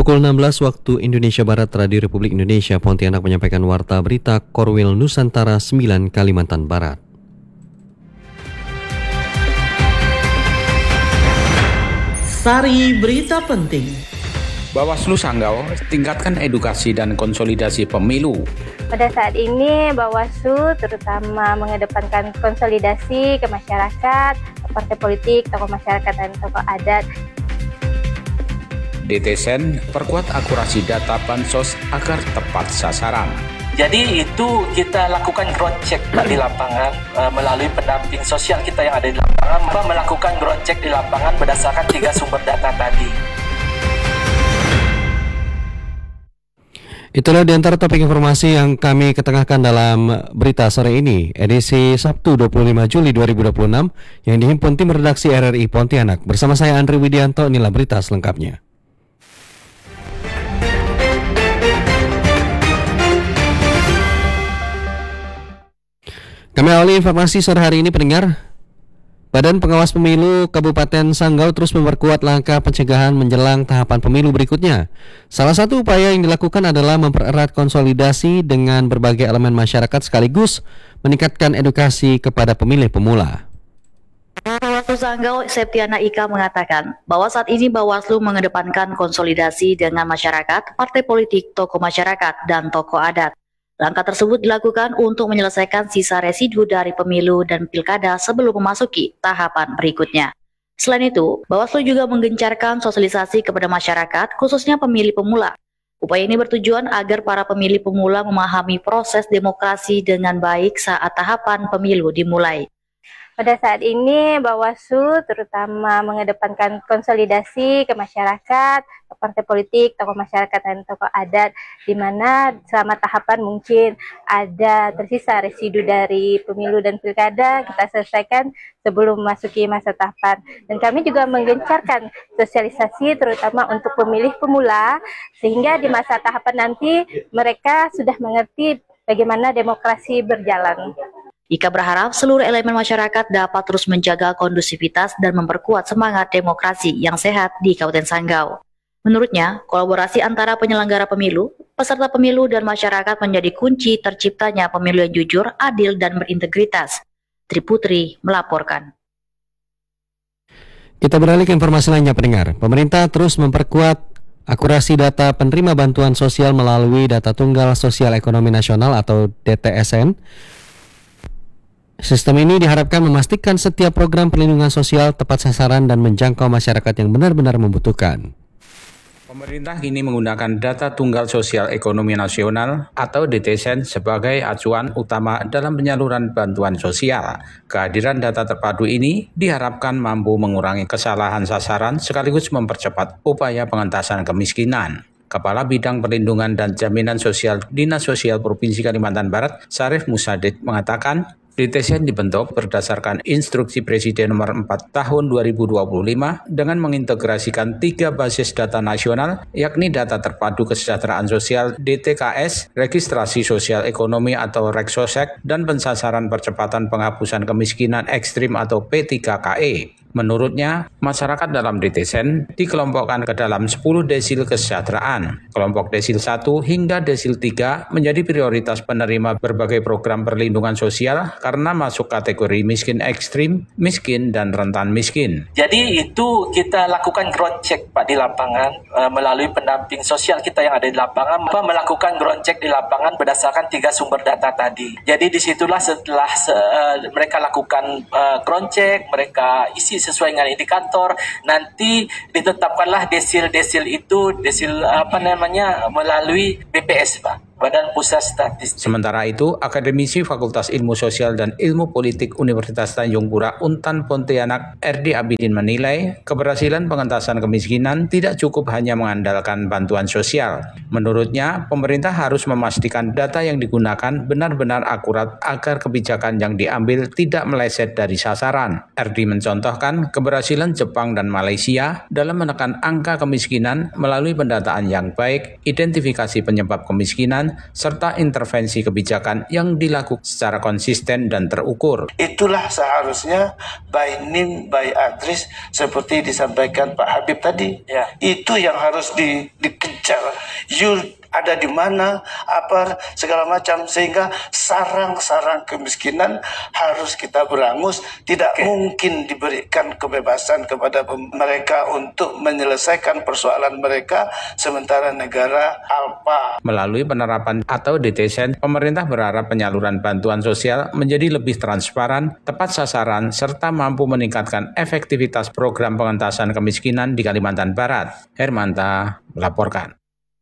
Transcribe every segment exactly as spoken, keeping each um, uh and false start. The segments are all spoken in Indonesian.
Pukul enam belas waktu Indonesia Barat, Radio Republik Indonesia Pontianak menyampaikan warta berita Korwil Nusantara sembilan Kalimantan Barat. Sari berita penting. Bawaslu Sanggau tingkatkan edukasi dan konsolidasi pemilu. Pada saat ini Bawaslu terutama mengedepankan konsolidasi ke masyarakat, partai politik, tokoh masyarakat dan tokoh adat. D T S E N perkuat akurasi data bansos agar tepat sasaran. Jadi itu kita lakukan ground check di lapangan uh, melalui pendamping sosial kita yang ada di lapangan, melakukan ground check di lapangan berdasarkan tiga sumber data tadi. Itulah di antara topik informasi yang kami ketengahkan dalam berita sore ini, edisi Sabtu dua puluh lima Juli dua ribu dua puluh enam yang dihimpun tim redaksi R R I Pontianak. Bersama saya Andri Widianto, inilah berita selengkapnya. Kami awali informasi sore hari ini, pendengar. Badan Pengawas Pemilu Kabupaten Sanggau terus memperkuat langkah pencegahan menjelang tahapan pemilu berikutnya. Salah satu upaya yang dilakukan adalah mempererat konsolidasi dengan berbagai elemen masyarakat sekaligus meningkatkan edukasi kepada pemilih pemula. Bawaslu Sanggau Septiana Ika mengatakan bahwa saat ini Bawaslu mengedepankan konsolidasi dengan masyarakat, partai politik, tokoh masyarakat, dan tokoh adat. Langkah tersebut dilakukan untuk menyelesaikan sisa residu dari pemilu dan pilkada sebelum memasuki tahapan berikutnya. Selain itu, Bawaslu juga menggencarkan sosialisasi kepada masyarakat, khususnya pemilih pemula. Upaya ini bertujuan agar para pemilih pemula memahami proses demokrasi dengan baik saat tahapan pemilu dimulai. Pada saat ini Bawaslu terutama mengedepankan konsolidasi ke masyarakat, partai politik, tokoh masyarakat dan tokoh adat, di mana selama tahapan mungkin ada tersisa residu dari pemilu dan pilkada kita selesaikan sebelum memasuki masa tahapan. Dan kami juga menggencarkan sosialisasi terutama untuk pemilih pemula sehingga di masa tahapan nanti mereka sudah mengerti bagaimana demokrasi berjalan. Ika berharap seluruh elemen masyarakat dapat terus menjaga kondusivitas dan memperkuat semangat demokrasi yang sehat di Kabupaten Sanggau. Menurutnya, kolaborasi antara penyelenggara pemilu, peserta pemilu, dan masyarakat menjadi kunci terciptanya pemilu yang jujur, adil, dan berintegritas. Tri Putri melaporkan. Kita beralih ke informasi lainnya, pendengar. Pemerintah terus memperkuat akurasi data penerima bantuan sosial melalui Data Tunggal Sosial Ekonomi Nasional atau D T S E N. Sistem ini diharapkan memastikan setiap program perlindungan sosial tepat sasaran dan menjangkau masyarakat yang benar-benar membutuhkan. Pemerintah kini menggunakan Data Tunggal Sosial Ekonomi Nasional atau D T S E N sebagai acuan utama dalam penyaluran bantuan sosial. Kehadiran data terpadu ini diharapkan mampu mengurangi kesalahan sasaran sekaligus mempercepat upaya pengentasan kemiskinan. Kepala Bidang Perlindungan dan Jaminan Sosial Dinas Sosial Provinsi Kalimantan Barat, Syarif Musadid, mengatakan D T S E N dibentuk berdasarkan Instruksi Presiden Nomor empat Tahun dua ribu dua puluh lima dengan mengintegrasikan tiga basis data nasional, yakni Data Terpadu Kesejahteraan Sosial D T K S, Registrasi Sosial Ekonomi atau Reksosek, dan Pensasaran Percepatan Penghapusan Kemiskinan Ekstrim atau P tiga K E. Menurutnya, masyarakat dalam D T S E N dikelompokkan ke dalam sepuluh desil kesejahteraan. Kelompok desil satu hingga desil tiga menjadi prioritas penerima berbagai program perlindungan sosial karena masuk kategori miskin ekstrim, miskin, dan rentan miskin. Jadi itu kita lakukan ground check Pak di lapangan uh, melalui pendamping sosial kita yang ada di lapangan, melakukan ground check di lapangan berdasarkan tiga sumber data tadi. Jadi disitulah setelah uh, mereka lakukan uh, ground check, mereka isi sesuai dengan indikator, nanti ditetapkanlah desil-desil itu, desil apa namanya, melalui B P S Pak, Badan Pusat Statistik. Sementara itu, Akademisi Fakultas Ilmu Sosial dan Ilmu Politik Universitas Tanjung Pura Untan Pontianak R D Abidin menilai keberhasilan pengentasan kemiskinan tidak cukup hanya mengandalkan bantuan sosial. Menurutnya, pemerintah harus memastikan data yang digunakan benar-benar akurat agar kebijakan yang diambil tidak meleset dari sasaran. R D mencontohkan keberhasilan Jepang dan Malaysia dalam menekan angka kemiskinan melalui pendataan yang baik, identifikasi penyebab kemiskinan, serta intervensi kebijakan yang dilakukan secara konsisten dan terukur. Itulah seharusnya by name, by address seperti disampaikan Pak Habib tadi. Ya. Itu yang harus di, dikejar bicara, you ada di mana, apa segala macam, sehingga sarang-sarang kemiskinan harus kita berangus. Tidak okay. mungkin diberikan kebebasan kepada mereka untuk menyelesaikan persoalan mereka sementara negara alpa. Melalui penerapan atau D T S E N, pemerintah berharap penyaluran bantuan sosial menjadi lebih transparan, tepat sasaran, serta mampu meningkatkan efektivitas program pengentasan kemiskinan di Kalimantan Barat. Hermanta melaporkan.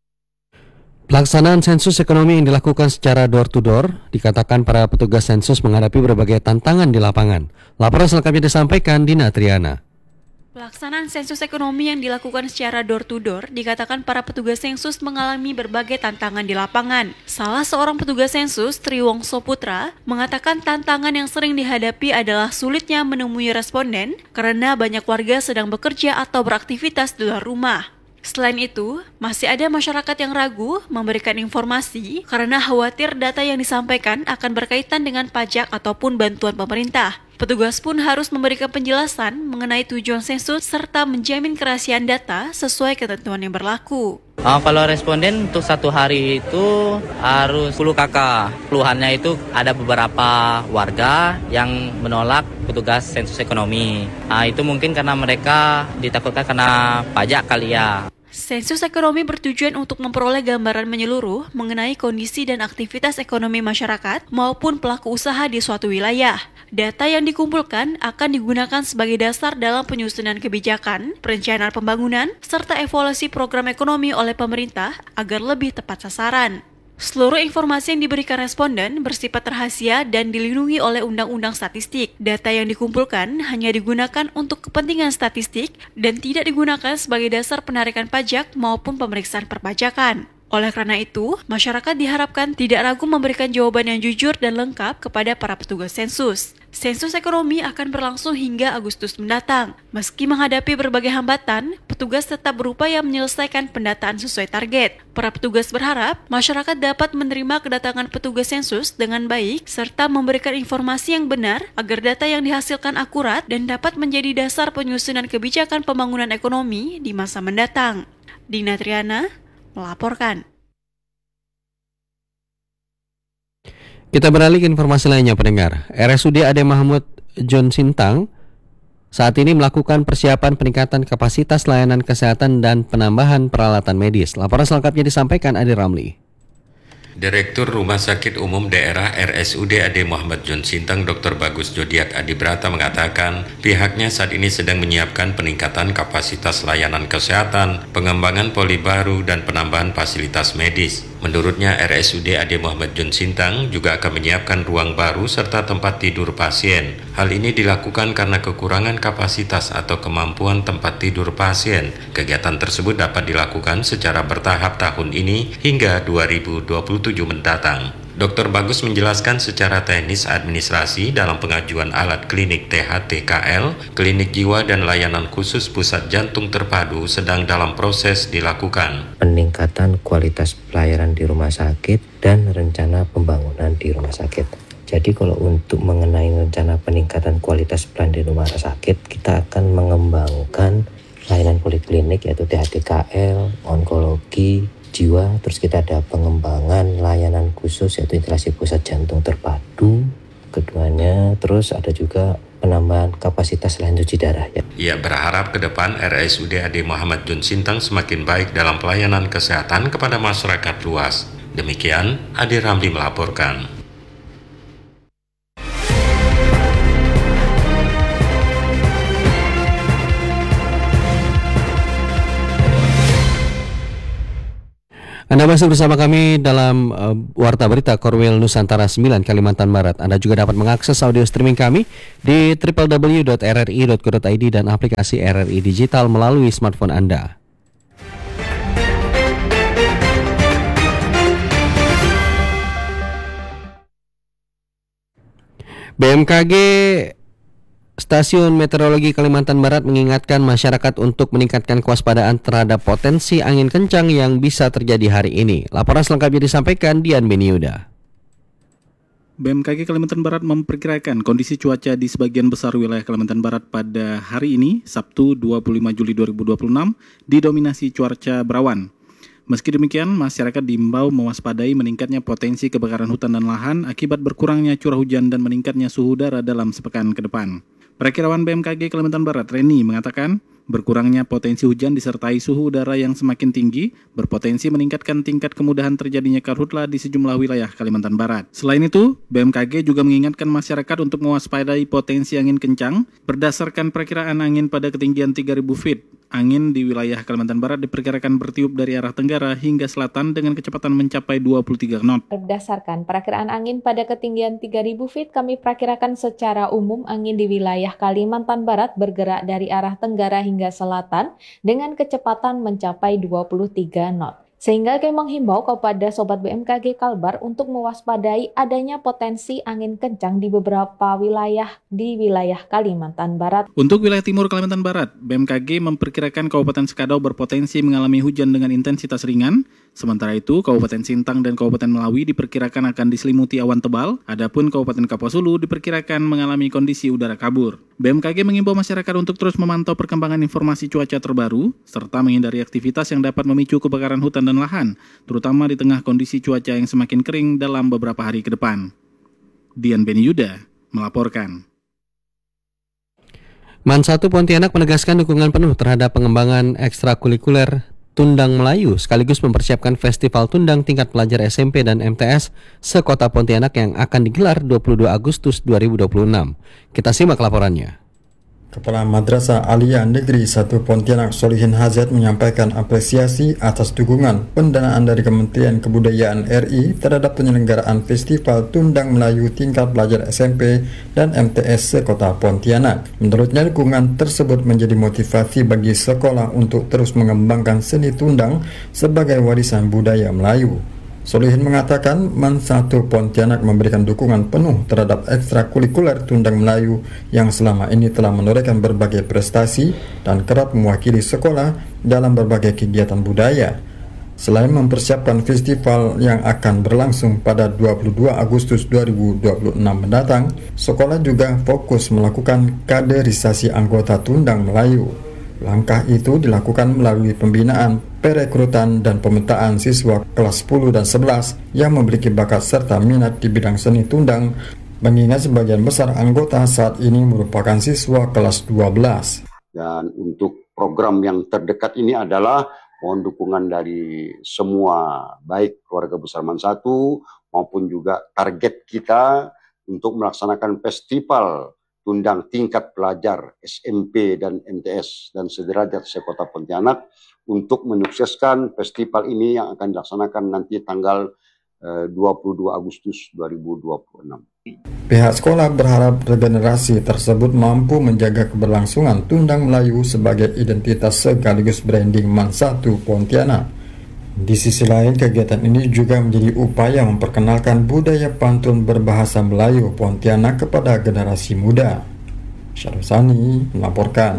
Pelaksanaan sensus ekonomi yang dilakukan secara door-to-door dikatakan para petugas sensus menghadapi berbagai tantangan di lapangan. Laporan selengkapnya disampaikan Dina Triana. Pelaksanaan sensus ekonomi yang dilakukan secara door-to-door dikatakan para petugas sensus mengalami berbagai tantangan di lapangan. Salah seorang petugas sensus, Triwongso Putra, mengatakan tantangan yang sering dihadapi adalah sulitnya menemui responden karena banyak warga sedang bekerja atau beraktivitas di luar rumah. Selain itu, masih ada masyarakat yang ragu memberikan informasi karena khawatir data yang disampaikan akan berkaitan dengan pajak ataupun bantuan pemerintah. Petugas pun harus memberikan penjelasan mengenai tujuan sensus serta menjamin kerahasiaan data sesuai ketentuan yang berlaku. Oh, kalau responden untuk satu hari itu harus sepuluh kakak. Keluhannya itu ada beberapa warga yang menolak petugas sensus ekonomi. Nah, itu mungkin karena mereka ditakutkan kena pajak kali ya. Sensus ekonomi bertujuan untuk memperoleh gambaran menyeluruh mengenai kondisi dan aktivitas ekonomi masyarakat maupun pelaku usaha di suatu wilayah. Data yang dikumpulkan akan digunakan sebagai dasar dalam penyusunan kebijakan, perencanaan pembangunan, serta evaluasi program ekonomi oleh pemerintah agar lebih tepat sasaran. Seluruh informasi yang diberikan responden bersifat rahasia dan dilindungi oleh Undang-Undang Statistik. Data yang dikumpulkan hanya digunakan untuk kepentingan statistik dan tidak digunakan sebagai dasar penarikan pajak maupun pemeriksaan perpajakan. Oleh karena itu, masyarakat diharapkan tidak ragu memberikan jawaban yang jujur dan lengkap kepada para petugas sensus. Sensus ekonomi akan berlangsung hingga Agustus mendatang. Meski menghadapi berbagai hambatan, petugas tetap berupaya menyelesaikan pendataan sesuai target. Para petugas berharap masyarakat dapat menerima kedatangan petugas sensus dengan baik serta memberikan informasi yang benar agar data yang dihasilkan akurat dan dapat menjadi dasar penyusunan kebijakan pembangunan ekonomi di masa mendatang. Dina Triana melaporkan. Kita beralih ke informasi lainnya pendengar. R S U D Ade Mahmud John Sintang saat ini melakukan persiapan peningkatan kapasitas layanan kesehatan dan penambahan peralatan medis. Laporan selengkapnya disampaikan Ade Ramli. Direktur Rumah Sakit Umum Daerah R S U D Ade Muhammad John Sintang Doktor Bagus Jodiat Adibrata mengatakan pihaknya saat ini sedang menyiapkan peningkatan kapasitas layanan kesehatan, pengembangan poli baru, dan penambahan fasilitas medis. Menurutnya R S U D Ade Muhammad John Sintang juga akan menyiapkan ruang baru serta tempat tidur pasien. Hal ini dilakukan karena kekurangan kapasitas atau kemampuan tempat tidur pasien. Kegiatan tersebut dapat dilakukan secara bertahap tahun ini hingga dua ribu dua puluh tujuh mendatang. Doktor Bagus menjelaskan secara teknis administrasi dalam pengajuan alat klinik T H T K L, klinik jiwa dan layanan khusus pusat jantung terpadu sedang dalam proses dilakukan. Peningkatan kualitas pelayanan di rumah sakit dan rencana pembangunan di rumah sakit. Jadi kalau untuk mengenai rencana peningkatan kualitas pelayanan di rumah sakit, kita akan mengembangkan layanan poliklinik yaitu T H T K L, onkologi, jiwa, terus kita ada pengembangan layanan khusus yaitu integrasi pusat jantung terpadu. Keduanya terus ada juga penambahan kapasitas layanan cuci darah ya. Ia berharap ke depan R S U D Ade Muhammad John Sintang semakin baik dalam pelayanan kesehatan kepada masyarakat luas. Demikian Ade Ramli melaporkan. Anda masih bersama kami dalam uh, Warta Berita Korwil Nusantara sembilan Kalimantan Barat. Anda juga dapat mengakses audio streaming kami di w w w dot r r i dot co dot i d dan aplikasi R R I Digital melalui smartphone Anda. B M K G Stasiun Meteorologi Kalimantan Barat mengingatkan masyarakat untuk meningkatkan kewaspadaan terhadap potensi angin kencang yang bisa terjadi hari ini. Laporan selengkapnya disampaikan Dian Beniuda. B M K G Kalimantan Barat memperkirakan kondisi cuaca di sebagian besar wilayah Kalimantan Barat pada hari ini, Sabtu dua puluh lima Juli dua ribu dua puluh enam, didominasi cuaca berawan. Meski demikian, masyarakat diimbau mewaspadai meningkatnya potensi kebakaran hutan dan lahan akibat berkurangnya curah hujan dan meningkatnya suhu udara dalam sepekan ke depan. Perakirawan B M K G Kalimantan Barat, Reni, mengatakan berkurangnya potensi hujan disertai suhu udara yang semakin tinggi berpotensi meningkatkan tingkat kemudahan terjadinya karhutla di sejumlah wilayah Kalimantan Barat. Selain itu, B M K G juga mengingatkan masyarakat untuk mewaspadai potensi angin kencang berdasarkan perakiraan angin pada ketinggian tiga ribu feet. Angin di wilayah Kalimantan Barat diperkirakan bertiup dari arah tenggara hingga selatan dengan kecepatan mencapai dua puluh tiga knot. Berdasarkan perakiraan angin pada ketinggian tiga ribu feet, kami perakirakan secara umum angin di wilayah Kalimantan Barat bergerak dari arah tenggara hingga selatan dengan kecepatan mencapai dua puluh tiga knot. Sehingga kami menghimbau kepada Sobat B M K G Kalbar untuk mewaspadai adanya potensi angin kencang di beberapa wilayah di wilayah Kalimantan Barat. Untuk wilayah timur Kalimantan Barat, B M K G memperkirakan Kabupaten Sekadau berpotensi mengalami hujan dengan intensitas ringan. Sementara itu, Kabupaten Sintang dan Kabupaten Melawi diperkirakan akan diselimuti awan tebal. Adapun Kabupaten Kapuas Hulu diperkirakan mengalami kondisi udara kabur. B M K G mengimbau masyarakat untuk terus memantau perkembangan informasi cuaca terbaru, serta menghindari aktivitas yang dapat memicu kebakaran hutan dan lahan, terutama di tengah kondisi cuaca yang semakin kering dalam beberapa hari ke depan. Dian Beni Yuda melaporkan. Man satu Pontianak menegaskan dukungan penuh terhadap pengembangan ekstrakurikuler Tundang Melayu sekaligus mempersiapkan festival Tundang tingkat pelajar S M P dan M T S sekota Pontianak yang akan digelar dua puluh dua Agustus dua ribu dua puluh enam. Kita simak laporannya. Kepala Madrasah Aliyah Negeri satu Pontianak Solihin Hazet menyampaikan apresiasi atas dukungan pendanaan dari Kementerian Kebudayaan R I terhadap penyelenggaraan Festival Tundang Melayu tingkat pelajar S M P dan M T S sekota Pontianak. Menurutnya dukungan tersebut menjadi motivasi bagi sekolah untuk terus mengembangkan seni tundang sebagai warisan budaya Melayu. Solihin mengatakan Man satu Pontianak memberikan dukungan penuh terhadap ekstrakurikuler Tundang Melayu yang selama ini telah menorehkan berbagai prestasi dan kerap mewakili sekolah dalam berbagai kegiatan budaya. Selain mempersiapkan festival yang akan berlangsung pada dua puluh dua Agustus dua ribu dua puluh enam mendatang, sekolah juga fokus melakukan kaderisasi anggota Tundang Melayu. Langkah itu dilakukan melalui pembinaan, perekrutan, dan pemetaan siswa kelas sepuluh dan sebelas yang memiliki bakat serta minat di bidang seni tundang, mengingat sebagian besar anggota saat ini merupakan siswa kelas dua belas. Dan untuk program yang terdekat ini adalah mohon dukungan dari semua, baik keluarga besar Man satu maupun juga target kita untuk melaksanakan festival Tundang tingkat pelajar S M P dan M T S dan sederajat sekota Pontianak untuk menyukseskan festival ini yang akan dilaksanakan nanti tanggal eh, dua puluh dua Agustus dua ribu dua puluh enam. Pihak sekolah berharap regenerasi tersebut mampu menjaga keberlangsungan Tundang Melayu sebagai identitas sekaligus branding Man satu Pontianak. Di sisi lain, kegiatan ini juga menjadi upaya memperkenalkan budaya pantun berbahasa Melayu Pontianak kepada generasi muda. Syarusani melaporkan.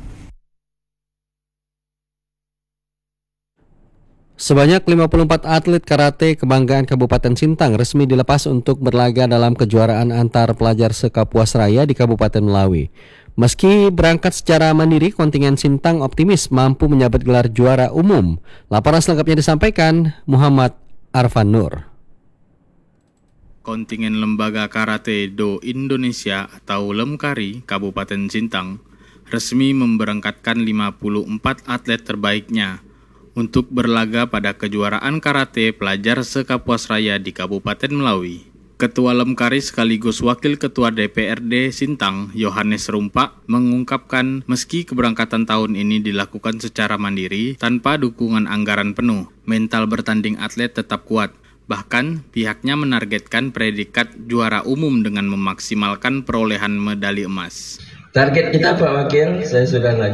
Sebanyak lima puluh empat atlet karate kebanggaan Kabupaten Sintang resmi dilepas untuk berlaga dalam kejuaraan antar pelajar se-Kapuas Raya di Kabupaten Melawi. Meski berangkat secara mandiri, kontingen Sintang optimis mampu menyabet gelar juara umum. Laporan selengkapnya disampaikan Muhammad Arfan Nur. Kontingen Lembaga Karate Do Indonesia atau Lemkari Kabupaten Sintang resmi memberangkatkan lima puluh empat atlet terbaiknya untuk berlaga pada kejuaraan karate pelajar se-Kapuas Raya di Kabupaten Melawi. Ketua Lemkari sekaligus Wakil Ketua D P R D Sintang, Yohanes Rumpak, mengungkapkan meski keberangkatan tahun ini dilakukan secara mandiri tanpa dukungan anggaran penuh, mental bertanding atlet tetap kuat. Bahkan, pihaknya menargetkan predikat juara umum dengan memaksimalkan perolehan medali emas. Target kita Pak Wakil, saya sudah lagi